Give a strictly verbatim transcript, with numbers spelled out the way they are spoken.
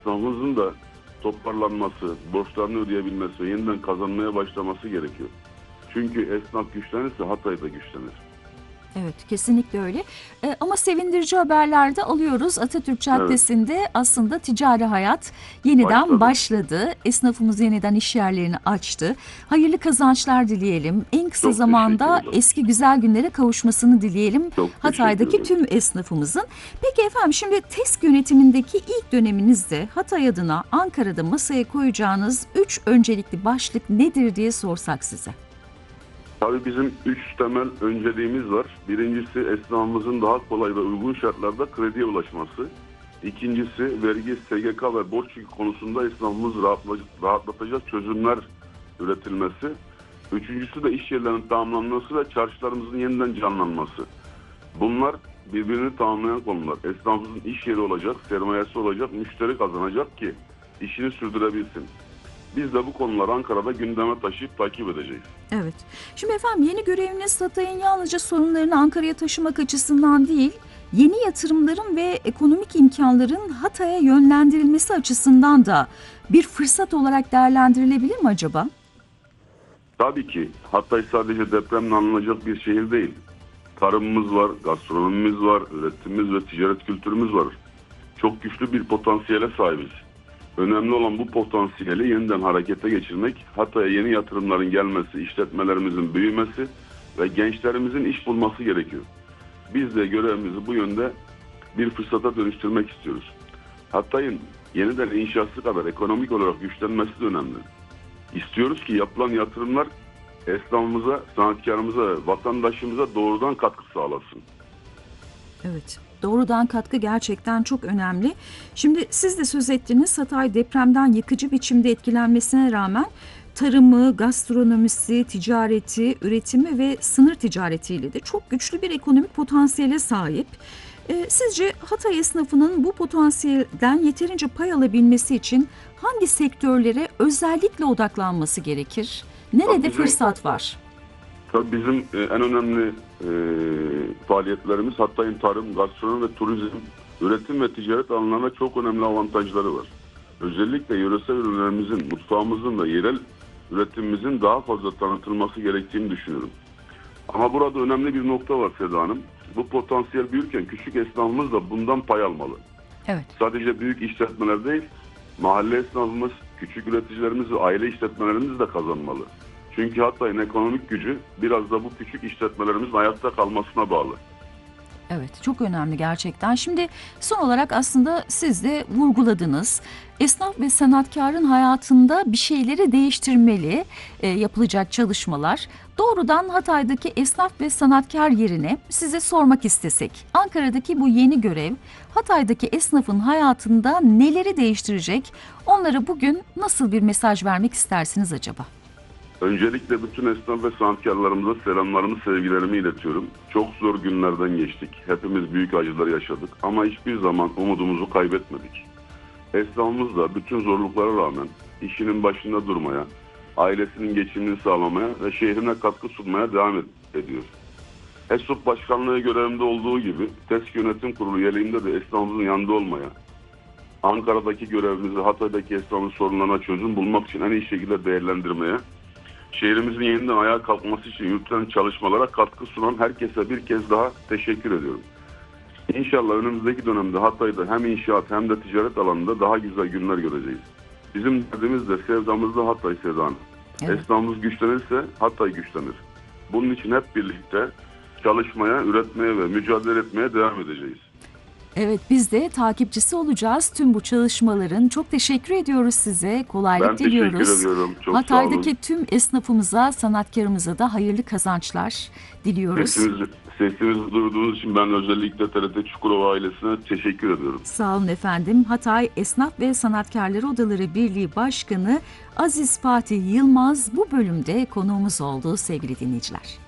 esnafımızın da toparlanması, borçlarını ödeyebilmesi ve yeniden kazanmaya başlaması gerekiyor. Çünkü esnaf güçlenirse Hatay da güçlenir. Evet, kesinlikle öyle. Ee, ama sevindirici haberler de alıyoruz. Atatürk Caddesi'nde evet, aslında ticari hayat yeniden Başladı. başladı. Esnafımız yeniden iş yerlerini açtı. Hayırlı kazançlar dileyelim. En kısa Çok zamanda eski güzel günlere kavuşmasını dileyelim Çok Hatay'daki tüm esnafımızın. Peki efendim, şimdi TESK yönetimindeki ilk döneminizde Hatay adına Ankara'da masaya koyacağınız üç öncelikli başlık nedir diye sorsak size. Tabii bizim üç temel önceliğimiz var. Birincisi esnafımızın daha kolay ve uygun şartlarda krediye ulaşması. İkincisi vergi, S G K ve borç yükü konusunda esnafımız rahatlatacak çözümler üretilmesi. Üçüncüsü de iş yerlerinin tamamlanması ve çarşılarımızın yeniden canlanması. Bunlar birbirini tamamlayan konular. Esnafımızın iş yeri olacak, sermayesi olacak, müşteri kazanacak ki işini sürdürebilsin. Biz de bu konuları Ankara'da gündeme taşıyıp takip edeceğiz. Evet. Şimdi efendim, yeni göreviniz Hatay'ın yalnızca sorunlarını Ankara'ya taşımak açısından değil, yeni yatırımların ve ekonomik imkanların Hatay'a yönlendirilmesi açısından da bir fırsat olarak değerlendirilebilir mi acaba? Tabii ki. Hatay sadece depremle anılacak bir şehir değil. Tarımımız var, gastronomimiz var, üretimimiz ve ticaret kültürümüz var. Çok güçlü bir potansiyele sahibiz. Önemli olan bu potansiyeli yeniden harekete geçirmek, Hatay'a yeni yatırımların gelmesi, işletmelerimizin büyümesi ve gençlerimizin iş bulması gerekiyor. Biz de görevimizi bu yönde bir fırsata dönüştürmek istiyoruz. Hatay'ın yeniden inşası kadar ekonomik olarak güçlenmesi de önemli. İstiyoruz ki yapılan yatırımlar esnafımıza, sanatkarımıza, vatandaşımıza doğrudan katkı sağlasın. Evet, doğrudan katkı gerçekten çok önemli. Şimdi siz de söz ettiniz, Hatay depremden yıkıcı biçimde etkilenmesine rağmen tarımı, gastronomisi, ticareti, üretimi ve sınır ticaretiyle de çok güçlü bir ekonomik potansiyele sahip. Ee, sizce Hatay esnafının bu potansiyelden yeterince pay alabilmesi için hangi sektörlere özellikle odaklanması gerekir? Nerede Bizim, fırsat var? Tabii bizim en önemli e, faaliyetlerimiz Hatay'ın tarım, gastronomi ve turizm, üretim ve ticaret alanlarında çok önemli avantajları var. Özellikle yöresel ürünlerimizin, mutfağımızın ve yerel üretimimizin daha fazla tanıtılması gerektiğini düşünüyorum. Ama burada önemli bir nokta var Seda Hanım. Bu potansiyel büyürken küçük esnafımız da bundan pay almalı. Evet. Sadece büyük işletmeler değil, mahalle esnafımız, küçük üreticilerimiz ve aile işletmelerimiz de kazanmalı. Çünkü Hatay'ın ekonomik gücü biraz da bu küçük işletmelerimizin ayakta kalmasına bağlı. Evet, çok önemli gerçekten. Şimdi son olarak aslında siz de vurguladınız. Esnaf ve sanatkarın hayatında bir şeyleri değiştirmeli e, yapılacak çalışmalar. Doğrudan Hatay'daki esnaf ve sanatkar yerine size sormak istesek, Ankara'daki bu yeni görev Hatay'daki esnafın hayatında neleri değiştirecek? Onlara bugün nasıl bir mesaj vermek istersiniz acaba? Öncelikle bütün esnaf ve sanatkarlarımıza selamlarımı, sevgilerimi iletiyorum. Çok zor günlerden geçtik. Hepimiz büyük acılar yaşadık ama hiçbir zaman umudumuzu kaybetmedik. Esnafımız da bütün zorluklara rağmen işinin başında durmaya, ailesinin geçimini sağlamaya ve şehrine katkı sunmaya devam ediyor. ESOP Başkanlığı görevimde olduğu gibi TESK Yönetim Kurulu üyeliğimde de esnafımızın yanında olmaya, Ankara'daki görevimizi Hatay'daki esnafın sorunlarına çözüm bulmak için en iyi şekilde değerlendirmeye, şehrimizin yeniden ayağa kalkması için yürütülen çalışmalara katkı sunan herkese bir kez daha teşekkür ediyorum. İnşallah önümüzdeki dönemde Hatay'da hem inşaat hem de ticaret alanında daha güzel günler göreceğiz. Bizim derdimiz de sevdamız da Hatay Seda Hanım. Evet. Esnafımız güçlenirse Hatay güçlenir. Bunun için hep birlikte çalışmaya, üretmeye ve mücadele etmeye devam edeceğiz. Evet, biz de takipçisi olacağız tüm bu çalışmaların. Çok teşekkür ediyoruz size. Kolaylık ben diliyoruz. Ben teşekkür ediyorum. Çok Hatay'daki tüm esnafımıza, sanatkarımıza da hayırlı kazançlar diliyoruz. Sesimizi, sesimizi duyduğunuz için ben özellikle T R T Çukurova ailesine teşekkür ediyorum. Sağ olun efendim. Hatay Esnaf ve Sanatkarları Odaları Birliği Başkanı Aziz Fatih Yılmaz bu bölümde konuğumuz oldu sevgili dinleyiciler.